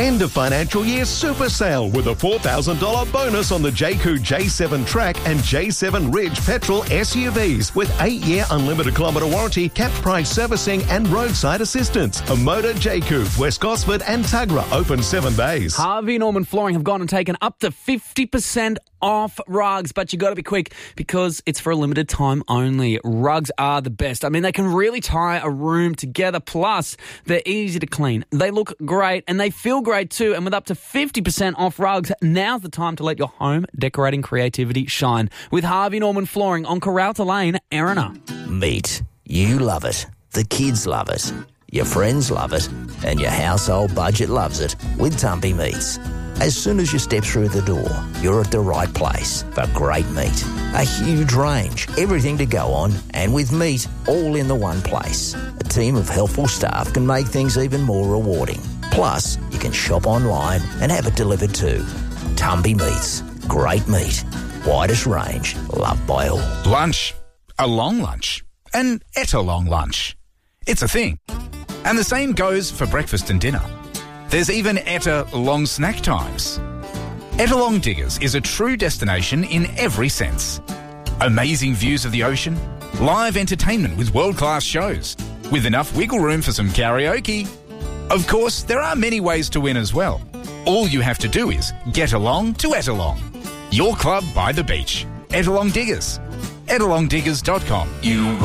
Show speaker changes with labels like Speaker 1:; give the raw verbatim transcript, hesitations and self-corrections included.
Speaker 1: End of financial year super sale with a four thousand dollars bonus on the Jayco J seven Track and J seven Ridge petrol S U Vs with eight-year unlimited kilometre warranty, capped price servicing and roadside assistance. A Motor Jayco, West Gosford and Tuggerah open seven days.
Speaker 2: Harvey Norman Flooring have gone and taken up to fifty percent off rugs, but you got to be quick because it's for a limited time only. Rugs are the best. I mean, they can really tie a room together. Plus, they're easy to clean. They look great and they feel great too. And with up to fifty percent off rugs, now's the time to let your home decorating creativity shine with Harvey Norman Flooring on Corralta Lane, Erina.
Speaker 3: Meat. You love it. The kids love it. Your friends love it. And your household budget loves it with Tumpy Meats. As soon as you step through the door, you're at the right place for great meat. A huge range, everything to go on, and with meat all in the one place. A team of helpful staff can make things even more rewarding. Plus, you can shop online and have it delivered too. Tumpy Meats. Great meat. Widest range. Loved by all.
Speaker 4: Lunch. A long lunch. An etta long lunch. It's a thing. And the same goes for breakfast and dinner. There's even etta long snack times. Ettalong Diggers is a true destination in every sense. Amazing views of the ocean, live entertainment with world-class shows, with enough wiggle room for some karaoke. Of course, there are many ways to win as well. All you have to do is get along to Ettalong. Your club by the beach. Ettalong Diggers. ettalong diggers dot com. You